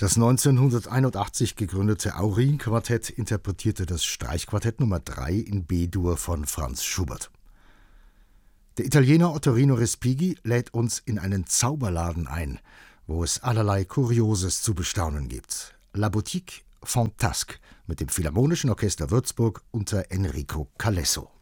Das 1981 gegründete Aurin-Quartett interpretierte das Streichquartett Nummer 3 in B-Dur von Franz Schubert. Der Italiener Ottorino Respighi lädt uns in einen Zauberladen ein, wo es allerlei Kurioses zu bestaunen gibt. La Boutique Fantasque mit dem Philharmonischen Orchester Würzburg unter Enrico Calesso.